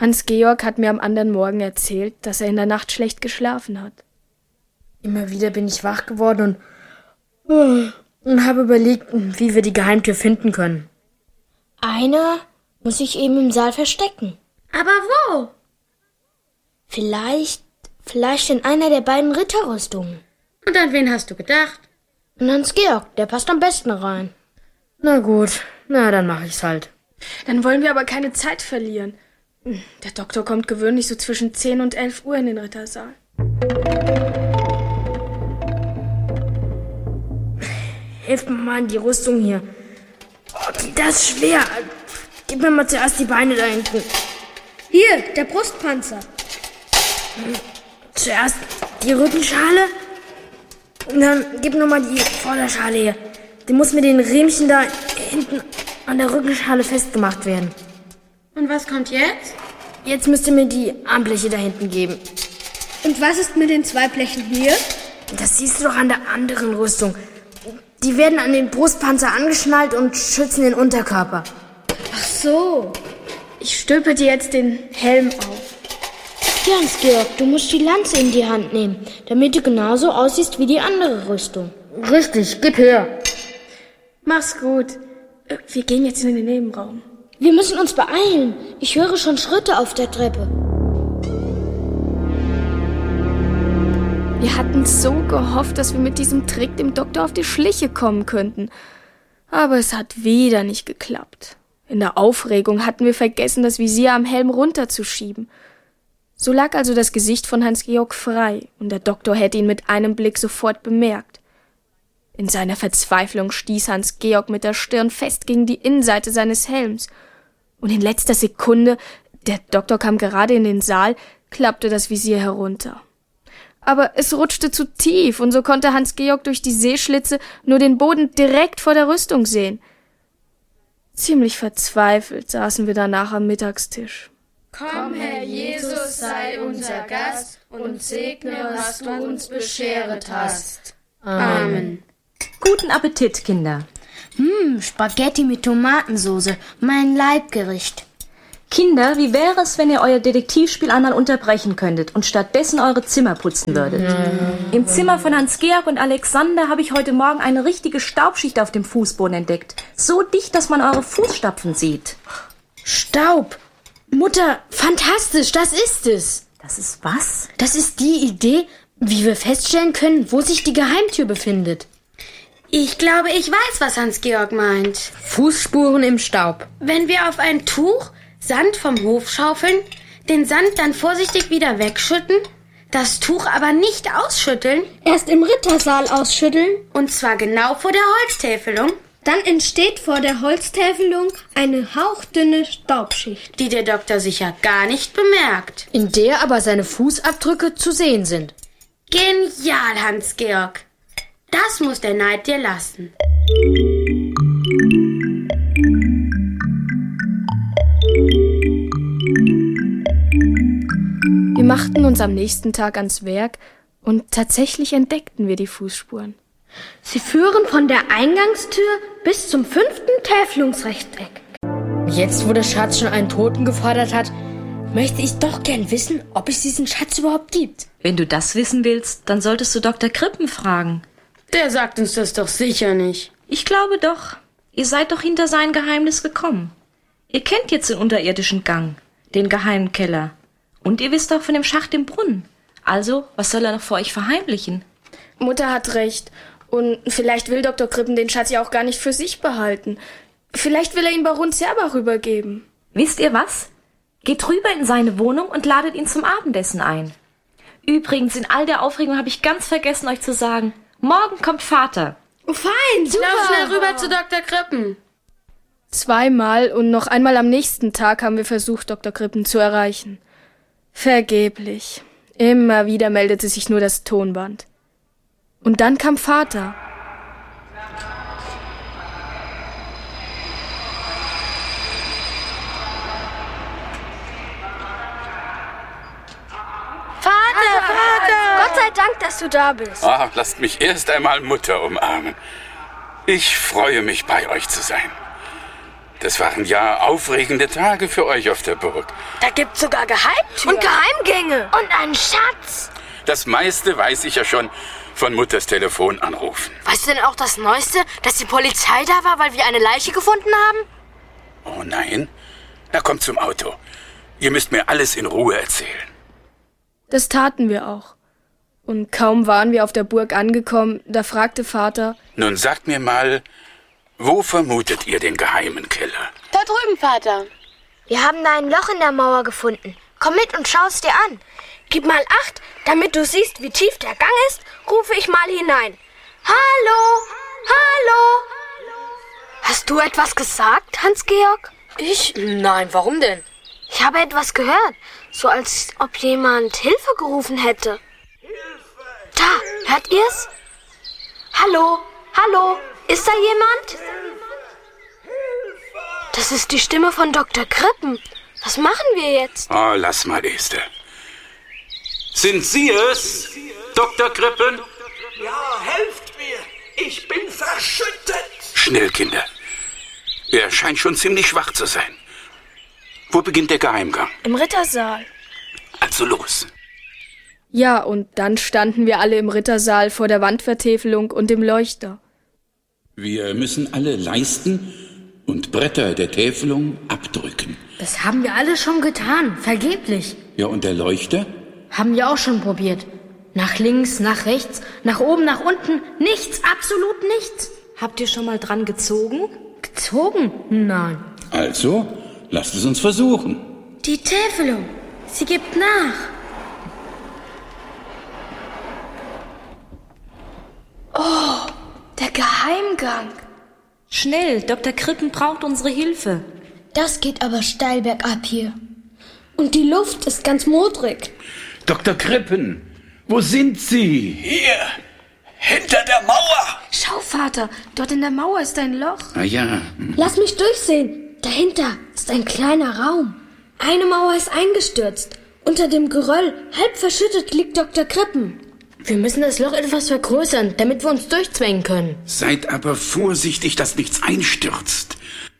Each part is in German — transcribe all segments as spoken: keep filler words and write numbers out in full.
Hans-Georg hat mir am anderen Morgen erzählt, dass er in der Nacht schlecht geschlafen hat. Immer wieder bin ich wach geworden und, und habe überlegt, wie wir die Geheimtür finden können. Einer muss sich eben im Saal verstecken. Aber wo? Vielleicht, vielleicht in einer der beiden Ritterrüstungen. Und an wen hast du gedacht? Und Hans-Georg, der passt am besten rein. Na gut, na dann mache ich's halt. Dann wollen wir aber keine Zeit verlieren. Der Doktor kommt gewöhnlich so zwischen zehn und elf Uhr in den Rittersaal. Hilf mir mal in die Rüstung hier. Oh, das ist schwer. Gib mir mal zuerst die Beine da hinten. Hier, der Brustpanzer. Zuerst die Rückenschale. Und dann gib noch mal die Vorderschale her. Die muss mit den Riemchen da hinten an der Rückenschale festgemacht werden. Und was kommt jetzt? Jetzt müsst ihr mir die Armbleche da hinten geben. Und was ist mit den zwei Blechen hier? Das siehst du doch an der anderen Rüstung. Die werden an den Brustpanzer angeschnallt und schützen den Unterkörper. Ach so. Ich stülpe dir jetzt den Helm auf. Ja, Hans-Georg, du musst die Lanze in die Hand nehmen, damit du genauso aussiehst wie die andere Rüstung. Richtig, gib her. Mach's gut. Wir gehen jetzt in den Nebenraum. Wir müssen uns beeilen. Ich höre schon Schritte auf der Treppe. Wir hatten so gehofft, dass wir mit diesem Trick dem Doktor auf die Schliche kommen könnten. Aber es hat wieder nicht geklappt. In der Aufregung hatten wir vergessen, das Visier am Helm runterzuschieben. So lag also das Gesicht von Hans-Georg frei, und der Doktor hätte ihn mit einem Blick sofort bemerkt. In seiner Verzweiflung stieß Hans-Georg mit der Stirn fest gegen die Innenseite seines Helms. Und in letzter Sekunde, der Doktor kam gerade in den Saal, klappte das Visier herunter. Aber es rutschte zu tief, und so konnte Hans-Georg durch die Sehschlitze nur den Boden direkt vor der Rüstung sehen. Ziemlich verzweifelt saßen wir danach am Mittagstisch. Komm, Herr Jesus, sei unser Gast und segne, was du uns bescheret hast. Amen. Guten Appetit, Kinder. Hm, Spaghetti mit Tomatensauce, mein Leibgericht. Kinder, wie wäre es, wenn ihr euer Detektivspiel einmal unterbrechen könntet und stattdessen eure Zimmer putzen würdet? Mhm. Im Zimmer von Hans-Georg und Alexander habe ich heute Morgen eine richtige Staubschicht auf dem Fußboden entdeckt. So dicht, dass man eure Fußstapfen sieht. Staub! Mutter, fantastisch, das ist es. Das ist was? Das ist die Idee, wie wir feststellen können, wo sich die Geheimtür befindet. Ich glaube, ich weiß, was Hans-Georg meint. Fußspuren im Staub. Wenn wir auf ein Tuch Sand vom Hof schaufeln, den Sand dann vorsichtig wieder wegschütten, das Tuch aber nicht ausschütteln. Erst im Rittersaal ausschütteln. Und zwar genau vor der Holztäfelung. Dann entsteht vor der Holztäfelung eine hauchdünne Staubschicht, die der Doktor sicher gar nicht bemerkt. In der aber seine Fußabdrücke zu sehen sind. Genial, Hans-Georg. Das muss der Neid dir lassen. Wir machten uns am nächsten Tag ans Werk und tatsächlich entdeckten wir die Fußspuren. Sie führen von der Eingangstür bis zum fünften Täfelungsrechteck. Jetzt, wo der Schatz schon einen Toten gefordert hat, möchte ich doch gern wissen, ob es diesen Schatz überhaupt gibt. Wenn du das wissen willst, dann solltest du Doktor Krippen fragen. Der sagt uns das doch sicher nicht. Ich glaube doch. Ihr seid doch hinter sein Geheimnis gekommen. Ihr kennt jetzt den unterirdischen Gang, den geheimen Keller. Und ihr wisst auch von dem Schacht im Brunnen. Also, was soll er noch vor euch verheimlichen? Mutter hat recht. Und vielleicht will Doktor Krippen den Schatz ja auch gar nicht für sich behalten. Vielleicht will er ihn Baron Zerbach rübergeben. Wisst ihr was? Geht rüber in seine Wohnung und ladet ihn zum Abendessen ein. Übrigens, in all der Aufregung habe ich ganz vergessen, euch zu sagen, morgen kommt Vater. Oh, fein, super. Lauf schnell rüber zu Doktor Krippen. Zweimal und noch einmal am nächsten Tag haben wir versucht, Doktor Krippen zu erreichen. Vergeblich. Immer wieder meldete sich nur das Tonband. Und dann kam Vater. Vater, Vater! Gott sei Dank, dass du da bist. Ah, lasst mich erst einmal Mutter umarmen. Ich freue mich, bei euch zu sein. Das waren ja aufregende Tage für euch auf der Burg. Da gibt's sogar Geheimtüren. Und Geheimgänge. Und einen Schatz. Das meiste weiß ich ja schon von Mutters Telefonanrufen. Weißt du denn auch das Neueste, dass die Polizei da war, weil wir eine Leiche gefunden haben? Oh nein? Na, kommt zum Auto. Ihr müsst mir alles in Ruhe erzählen. Das taten wir auch. Und kaum waren wir auf der Burg angekommen, da fragte Vater: Nun sagt mir mal, wo vermutet ihr den geheimen Keller? Da drüben, Vater. Wir haben da ein Loch in der Mauer gefunden. Komm mit und schau es dir an. Gib mal Acht, damit du siehst, wie tief der Gang ist, rufe ich mal hinein. Hallo, hallo. Hast du etwas gesagt, Hans-Georg? Ich? Nein, warum denn? Ich habe etwas gehört, so als ob jemand Hilfe gerufen hätte. Da, hört ihr's? Hallo, hallo, ist da jemand? Das ist die Stimme von Doktor Krippen. Was machen wir jetzt? Oh, lass mal, Esther. Sind Sie es, Doktor Krippen? Ja, helft mir. Ich bin verschüttet. Schnell, Kinder. Er scheint schon ziemlich schwach zu sein. Wo beginnt der Geheimgang? Im Rittersaal. Also los. Ja, und dann standen wir alle im Rittersaal vor der Wandvertäfelung und dem Leuchter. Wir müssen alle Leisten und Bretter der Täfelung abdrücken. Das haben wir alle schon getan, vergeblich. Ja, und der Leuchter? Haben wir auch schon probiert. Nach links, nach rechts, nach oben, nach unten. Nichts, absolut nichts. Habt ihr schon mal dran gezogen? Gezogen? Nein. Also, lasst es uns versuchen. Die Täfelung, sie gibt nach. Oh, der Geheimgang. Schnell, Doktor Krippen braucht unsere Hilfe. Das geht aber steil bergab hier. Und die Luft ist ganz modrig. Doktor Krippen, wo sind Sie? Hier, hinter der Mauer. Schau, Vater, dort in der Mauer ist ein Loch. Ah ja. Lass mich durchsehen. Dahinter ist ein kleiner Raum. Eine Mauer ist eingestürzt. Unter dem Geröll, halb verschüttet, liegt Doktor Krippen. Wir müssen das Loch etwas vergrößern, damit wir uns durchzwängen können. Seid aber vorsichtig, dass nichts einstürzt.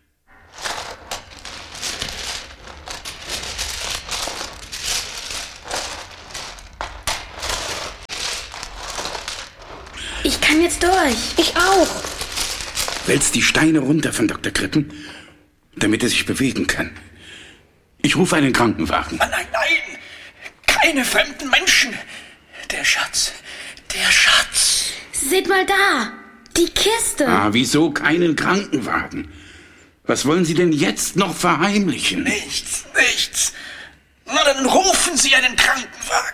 Ich kann jetzt durch. Ich auch. Wälzt die Steine runter von Doktor Krippen, damit er sich bewegen kann. Ich rufe einen Krankenwagen. Nein, nein, nein. Keine fremden Menschen. Der Schatz, der Schatz. Seht mal da, die Kiste. Ah, wieso keinen Krankenwagen? Was wollen Sie denn jetzt noch verheimlichen? Nichts, nichts. Na, dann rufen Sie einen Krankenwagen.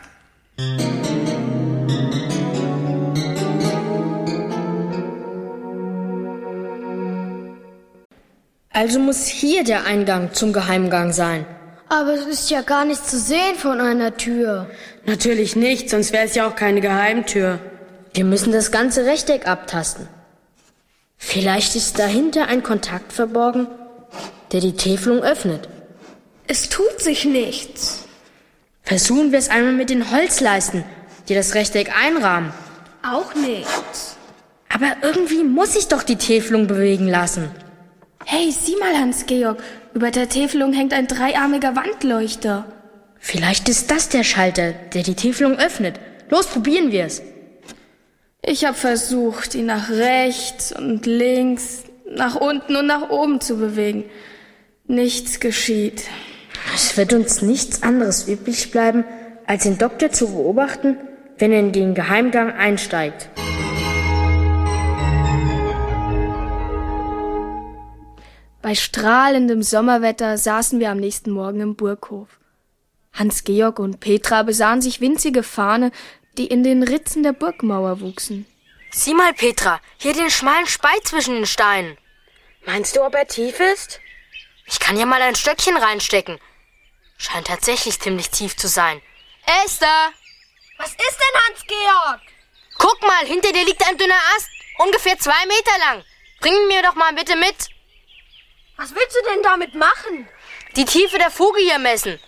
Also muss hier der Eingang zum Geheimgang sein. Aber es ist ja gar nichts zu sehen von einer Tür. Natürlich nicht, sonst wäre es ja auch keine Geheimtür. Wir müssen das ganze Rechteck abtasten. Vielleicht ist dahinter ein Kontakt verborgen, der die Täfelung öffnet. Es tut sich nichts. Versuchen wir es einmal mit den Holzleisten, die das Rechteck einrahmen. Auch nichts. Aber irgendwie muss sich doch die Täfelung bewegen lassen. Hey, sieh mal, Hans-Georg, über der Täfelung hängt ein dreiarmiger Wandleuchter. Vielleicht ist das der Schalter, der die Täfelung öffnet. Los, probieren wir es. Ich habe versucht, ihn nach rechts und links, nach unten und nach oben zu bewegen. Nichts geschieht. Es wird uns nichts anderes übrig bleiben, als den Doktor zu beobachten, wenn er in den Geheimgang einsteigt. Bei strahlendem Sommerwetter saßen wir am nächsten Morgen im Burghof. Hans-Georg und Petra besahen sich winzige Farne, die in den Ritzen der Burgmauer wuchsen. Sieh mal, Petra, hier den schmalen Spalt zwischen den Steinen. Meinst du, ob er tief ist? Ich kann ja mal ein Stöckchen reinstecken. Scheint tatsächlich ziemlich tief zu sein. Esther! Was ist denn, Hans-Georg? Guck mal, hinter dir liegt ein dünner Ast, ungefähr zwei Meter lang. Bring ihn mir doch mal bitte mit. Was willst du denn damit machen? Die Tiefe der Fuge hier messen.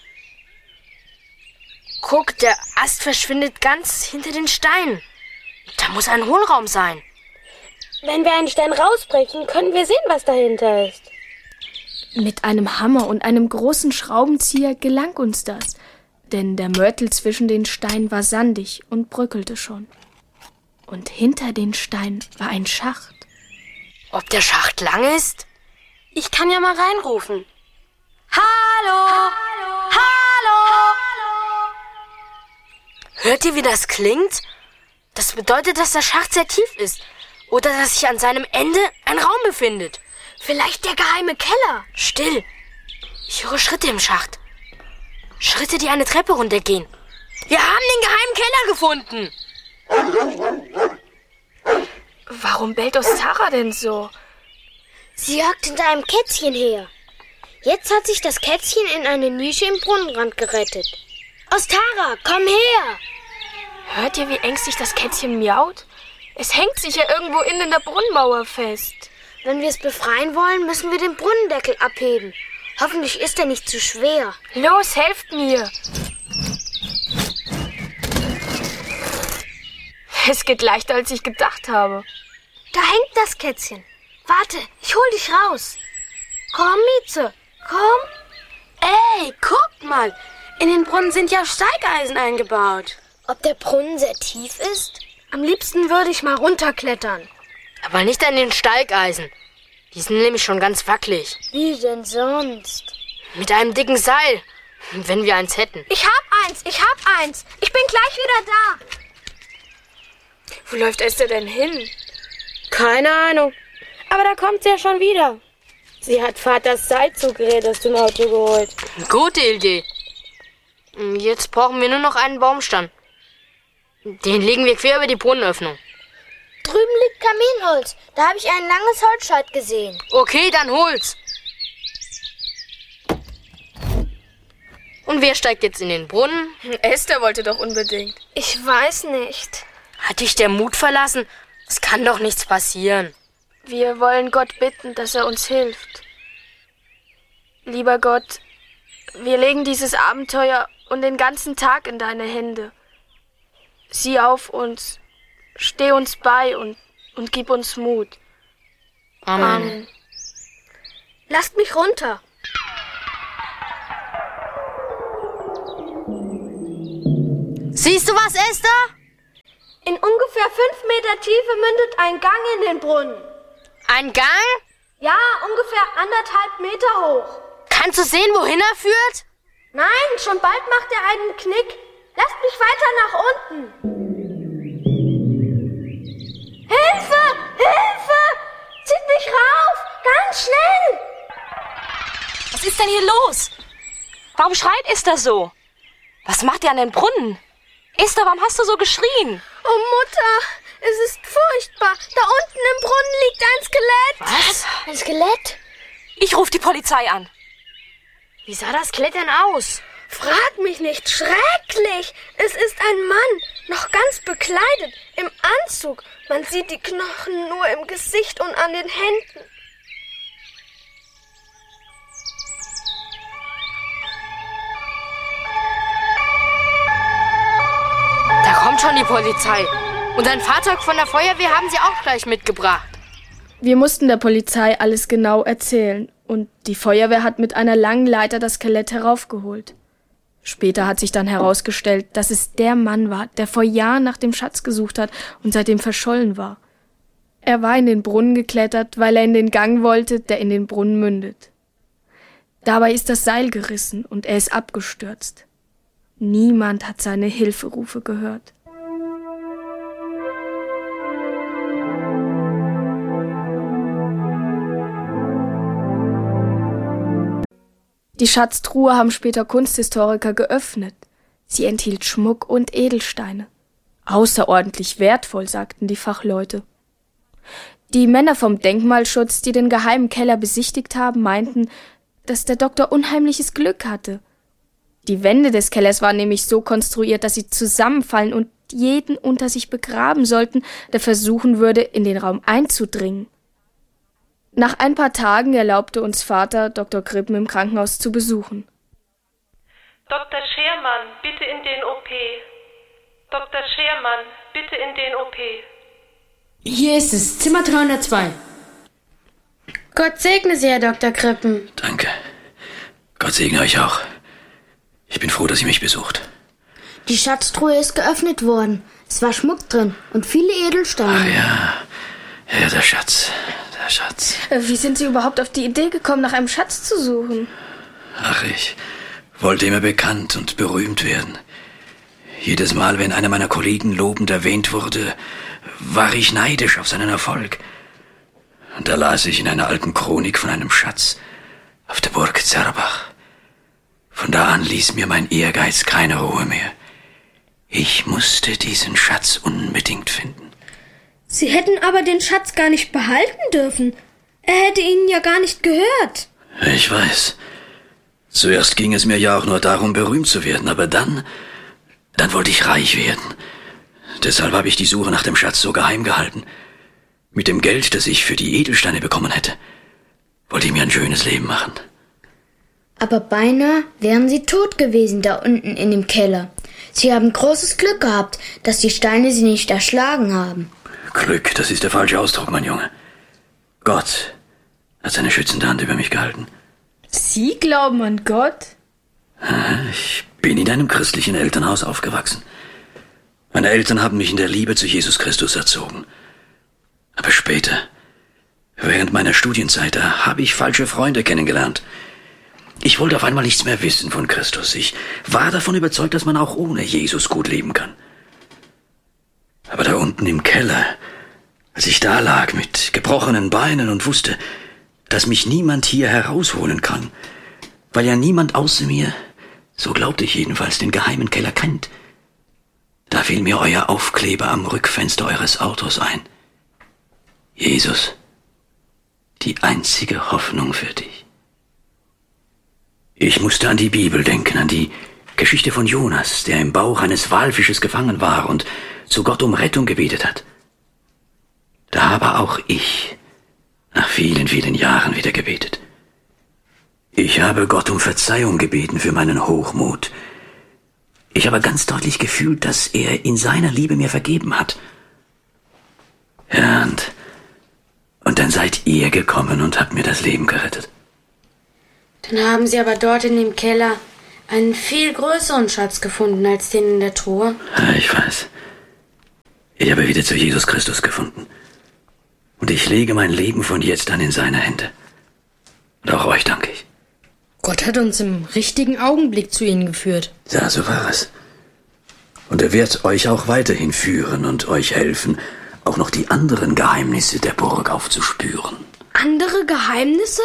Guck, der Ast verschwindet ganz hinter den Steinen. Da muss ein Hohlraum sein. Wenn wir einen Stein rausbrechen, können wir sehen, was dahinter ist. Mit einem Hammer und einem großen Schraubenzieher gelang uns das, denn der Mörtel zwischen den Steinen war sandig und bröckelte schon. Und hinter den Steinen war ein Schacht. Ob der Schacht lang ist? Ich kann ja mal reinrufen. Hallo! Hallo! Hallo! Hört ihr, wie das klingt? Das bedeutet, dass der Schacht sehr tief ist. Oder dass sich an seinem Ende ein Raum befindet. Vielleicht der geheime Keller. Still! Ich höre Schritte im Schacht. Schritte, die eine Treppe runtergehen. Wir haben den geheimen Keller gefunden! Warum bellt Ostara denn so? Sie jagt hinter einem Kätzchen her. Jetzt hat sich das Kätzchen in eine Nische im Brunnenrand gerettet. Ostara, komm her! Hört ihr, wie ängstlich das Kätzchen miaut? Es hängt sich ja irgendwo innen in der Brunnenmauer fest. Wenn wir es befreien wollen, müssen wir den Brunnendeckel abheben. Hoffentlich ist er nicht zu schwer. Los, helft mir! Es geht leichter, als ich gedacht habe. Da hängt das Kätzchen. Warte, ich hol dich raus. Komm, Mieze, komm. Ey, guck mal. In den Brunnen sind ja Steigeisen eingebaut. Ob der Brunnen sehr tief ist? Am liebsten würde ich mal runterklettern. Aber nicht an den Steigeisen. Die sind nämlich schon ganz wackelig. Wie denn sonst? Mit einem dicken Seil, wenn wir eins hätten. Ich hab eins, ich hab eins. Ich bin gleich wieder da. Wo läuft Esther denn hin? Keine Ahnung. Aber da kommt sie ja schon wieder. Sie hat Vaters Seilzuggerät aus dem Auto geholt. Gute Idee. Jetzt brauchen wir nur noch einen Baumstamm. Den legen wir quer über die Brunnenöffnung. Drüben liegt Kaminholz. Da habe ich ein langes Holzscheit gesehen. Okay, dann hol's. Und wer steigt jetzt in den Brunnen? Esther wollte doch unbedingt. Ich weiß nicht. Hat dich der Mut verlassen? Es kann doch nichts passieren. Wir wollen Gott bitten, dass er uns hilft. Lieber Gott, wir legen dieses Abenteuer und den ganzen Tag in deine Hände. Sieh auf uns, steh uns bei und, und gib uns Mut. Amen. Amen. Lasst mich runter. Siehst du was, Esther? In ungefähr fünf Meter Tiefe mündet ein Gang in den Brunnen. Ein Gang? Ja, ungefähr anderthalb Meter hoch. Kannst du sehen, wohin er führt? Nein, schon bald macht er einen Knick. Lasst mich weiter nach unten. Hilfe! Hilfe! Zieht mich rauf! Ganz schnell! Was ist denn hier los? Warum schreit Esther so? Was macht ihr an den Brunnen? Esther, warum hast du so geschrien? Oh Mutter, es ist furchtbar. Da unten im Brunnen liegt ein Skelett. Was? Ein Skelett? Ich rufe die Polizei an. Wie sah das Skelett denn aus? Frag mich nicht, schrecklich. Es ist ein Mann, noch ganz bekleidet, im Anzug. Man sieht die Knochen nur im Gesicht und an den Händen. Da kommt schon die Polizei. Und ein Fahrzeug von der Feuerwehr haben sie auch gleich mitgebracht. Wir mussten der Polizei alles genau erzählen und die Feuerwehr hat mit einer langen Leiter das Skelett heraufgeholt. Später hat sich dann herausgestellt, dass es der Mann war, der vor Jahren nach dem Schatz gesucht hat und seitdem verschollen war. Er war in den Brunnen geklettert, weil er in den Gang wollte, der in den Brunnen mündet. Dabei ist das Seil gerissen und er ist abgestürzt. Niemand hat seine Hilferufe gehört. Die Schatztruhe haben später Kunsthistoriker geöffnet. Sie enthielt Schmuck und Edelsteine. Außerordentlich wertvoll, sagten die Fachleute. Die Männer vom Denkmalschutz, die den geheimen Keller besichtigt haben, meinten, dass der Doktor unheimliches Glück hatte. Die Wände des Kellers waren nämlich so konstruiert, dass sie zusammenfallen und jeden unter sich begraben sollten, der versuchen würde, in den Raum einzudringen. Nach ein paar Tagen erlaubte uns Vater, Doktor Krippen im Krankenhaus zu besuchen. Doktor Schermann, bitte in den O P. Doktor Schermann, bitte in den O P. Hier ist es, Zimmer dreihundertzwei. Gott segne Sie, Herr Doktor Krippen. Danke. Gott segne euch auch. Ich bin froh, dass ihr mich besucht. Die Schatztruhe ist geöffnet worden. Es war Schmuck drin und viele Edelsteine. Ach ja, ja, der Schatz, der Schatz. Wie sind Sie überhaupt auf die Idee gekommen, nach einem Schatz zu suchen? Ach, ich wollte immer bekannt und berühmt werden. Jedes Mal, wenn einer meiner Kollegen lobend erwähnt wurde, war ich neidisch auf seinen Erfolg. Und da las ich in einer alten Chronik von einem Schatz auf der Burg Zerbach. Von da an ließ mir mein Ehrgeiz keine Ruhe mehr. Ich musste diesen Schatz unbedingt finden. Sie hätten aber den Schatz gar nicht behalten dürfen. Er hätte Ihnen ja gar nicht gehört. Ich weiß. Zuerst ging es mir ja auch nur darum, berühmt zu werden, aber dann, dann wollte ich reich werden. Deshalb habe ich die Suche nach dem Schatz so geheim gehalten. Mit dem Geld, das ich für die Edelsteine bekommen hätte, wollte ich mir ein schönes Leben machen. Aber beinahe wären Sie tot gewesen da unten in dem Keller. Sie haben großes Glück gehabt, dass die Steine Sie nicht erschlagen haben. Glück, das ist der falsche Ausdruck, mein Junge. Gott hat seine schützende Hand über mich gehalten. Sie glauben an Gott? Ich bin in einem christlichen Elternhaus aufgewachsen. Meine Eltern haben mich in der Liebe zu Jesus Christus erzogen. Aber später, während meiner Studienzeit, da habe ich falsche Freunde kennengelernt. Ich wollte auf einmal nichts mehr wissen von Christus. Ich war davon überzeugt, dass man auch ohne Jesus gut leben kann. Aber da unten im Keller, als ich da lag mit gebrochenen Beinen und wusste, dass mich niemand hier herausholen kann, weil ja niemand außer mir, so glaubte ich jedenfalls, den geheimen Keller kennt, da fiel mir euer Aufkleber am Rückfenster eures Autos ein. Jesus, die einzige Hoffnung für dich. Ich musste an die Bibel denken, an die Geschichte von Jonas, der im Bauch eines Walfisches gefangen war und zu Gott um Rettung gebetet hat. Da habe auch ich nach vielen, vielen Jahren wieder gebetet. Ich habe Gott um Verzeihung gebeten für meinen Hochmut. Ich habe ganz deutlich gefühlt, dass er in seiner Liebe mir vergeben hat. Ja, und, und dann seid ihr gekommen und habt mir das Leben gerettet. Dann haben Sie aber dort in dem Keller einen viel größeren Schatz gefunden als den in der Truhe. Ja, ich weiß. Ich habe wieder zu Jesus Christus gefunden. Und ich lege mein Leben von jetzt an in seine Hände. Und auch euch danke ich. Gott hat uns im richtigen Augenblick zu Ihnen geführt. Ja, so war es. Und er wird euch auch weiterhin führen und euch helfen, auch noch die anderen Geheimnisse der Burg aufzuspüren. Andere Geheimnisse?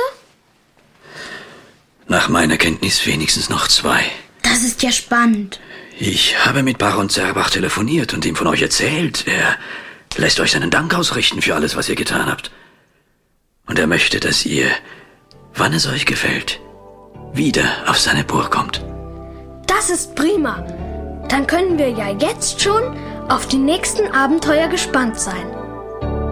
Nach meiner Kenntnis wenigstens noch zwei. Das ist ja spannend. Ich habe mit Baron Zerbach telefoniert und ihm von euch erzählt. Er lässt euch seinen Dank ausrichten für alles, was ihr getan habt. Und er möchte, dass ihr, wann es euch gefällt, wieder auf seine Burg kommt. Das ist prima. Dann können wir ja jetzt schon auf die nächsten Abenteuer gespannt sein.